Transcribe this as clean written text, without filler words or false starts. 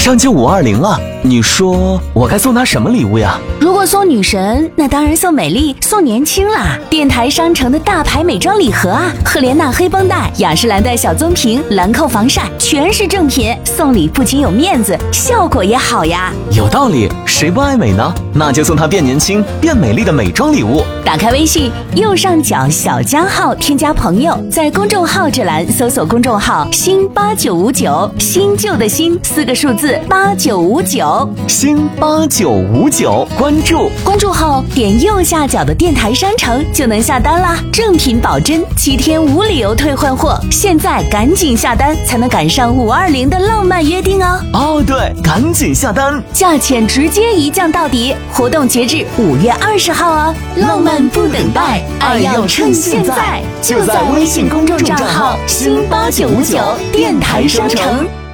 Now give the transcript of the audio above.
上就520了，你说我该送她什么礼物呀？ 如果送女神，那当然送美丽，送年轻啦！电台商城的大牌美妆礼盒啊，赫莲娜黑绷带、雅诗兰黛小棕瓶、兰蔻防晒，全是正品，送礼不仅有面子，效果也好呀。 有道理，谁不爱美呢？那就送她变年轻、变美丽的美妆礼物。 打开微信右上角小加号，添加朋友，在公众号这栏搜索公众号新8959，新旧的新4个数字8959， 新8959，关注公众号，点右下角的电台商城就能下单啦，正品保真，7天无理由退换货，现在赶紧下单才能赶上520的浪漫约定哦。 哦，对，赶紧下单， 价钱直接一降到底，活动截至5月20号哦。浪漫不等待，爱要趁现在，就在微信公众账号新8959电台商城。